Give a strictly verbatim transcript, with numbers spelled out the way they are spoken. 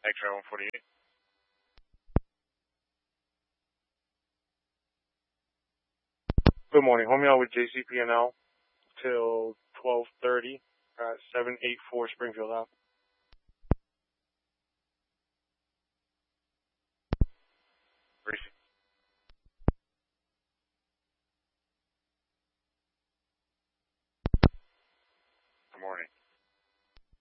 X-ray one forty-eight. Good morning. Home out with J C P N L till twelve thirty at seven eighty-four Springfield Ave. Briefing.